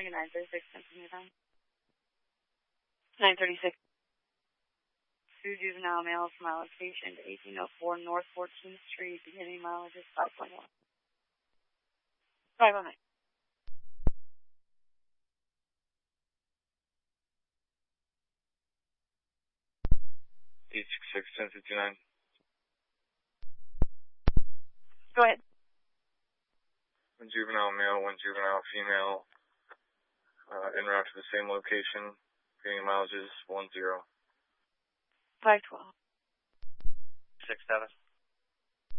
make it 936, continue time. 936. 2 juvenile males from my location to 1804 North 14th Street, beginning mileage is 5.1. 519. H61059. Go ahead. 1 juvenile male, 1 juvenile female, en route to the same location, beginning mileage is 10. 512. 67.